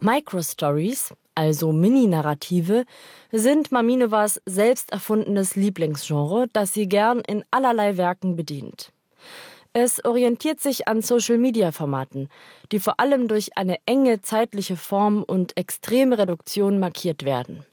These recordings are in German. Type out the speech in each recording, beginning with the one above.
Microstories, also Mini-Narrative, sind Maminovas selbst erfundenes Lieblingsgenre, das sie gern in allerlei Werken bedient. Es orientiert sich an Social-Media-Formaten, die vor allem durch eine enge zeitliche Form und extreme Reduktion markiert werden.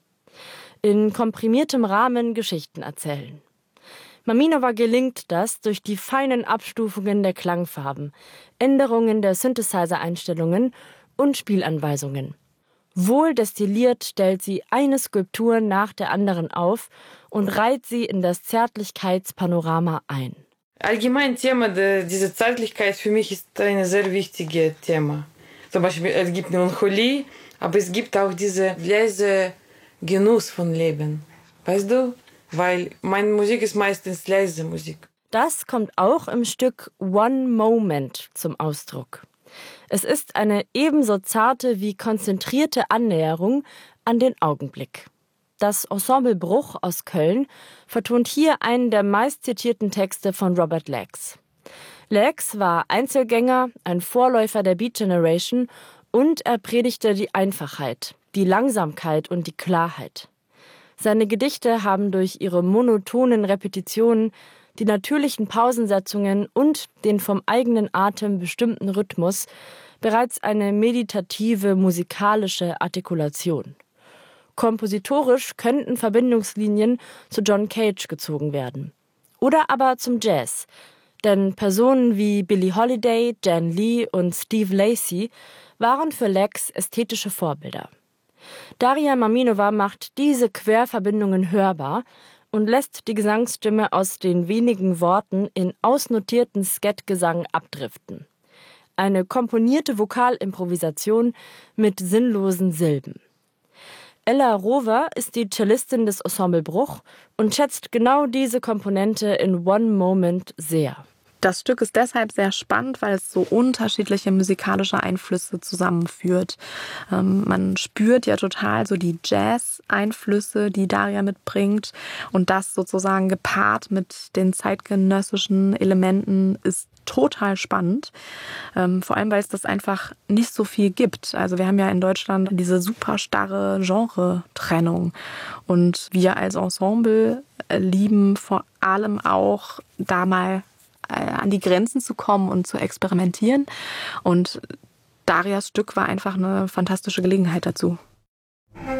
In komprimiertem Rahmen Geschichten erzählen. Maminova gelingt das durch die feinen Abstufungen der Klangfarben, Änderungen der Synthesizer-Einstellungen und Spielanweisungen. Wohl destilliert stellt sie eine Skulptur nach der anderen auf und reiht sie in das Zärtlichkeitspanorama ein. Allgemein diese Zärtlichkeit für mich ist ein sehr wichtiges Thema. Zum Beispiel, es gibt Melancholie, aber es gibt auch diese leise Genuss von Leben. Weißt du? Weil meine Musik ist meistens leise Musik. Das kommt auch im Stück One Moment zum Ausdruck. Es ist eine ebenso zarte wie konzentrierte Annäherung an den Augenblick. Das Ensemble Bruch aus Köln vertont hier einen der meistzitierten Texte von Robert Lax. Lax war Einzelgänger, ein Vorläufer der Beat Generation und er predigte die Einfachheit, die Langsamkeit und die Klarheit. Seine Gedichte haben durch ihre monotonen Repetitionen, die natürlichen Pausensetzungen und den vom eigenen Atem bestimmten Rhythmus bereits eine meditative musikalische Artikulation. Kompositorisch könnten Verbindungslinien zu John Cage gezogen werden. Oder aber zum Jazz. Denn Personen wie Billie Holiday, Jan Lee und Steve Lacy waren für Lax ästhetische Vorbilder. Daria Maminova macht diese Querverbindungen hörbar und lässt die Gesangsstimme aus den wenigen Worten in ausnotierten Skat-Gesang abdriften. Eine komponierte Vokalimprovisation mit sinnlosen Silben. Ella Rover ist die Cellistin des Ensemble Bruch und schätzt genau diese Komponente in One Moment sehr. Das Stück ist deshalb sehr spannend, weil es so unterschiedliche musikalische Einflüsse zusammenführt. Man spürt ja total so die Jazz-Einflüsse, die Daria mitbringt. Und das sozusagen gepaart mit den zeitgenössischen Elementen ist total spannend. Vor allem, weil es das einfach nicht so viel gibt. Also wir haben ja in Deutschland diese super starre Genre-Trennung. Und wir als Ensemble lieben vor allem auch da mal an die Grenzen zu kommen und zu experimentieren. Und Darias Stück war einfach eine fantastische Gelegenheit dazu.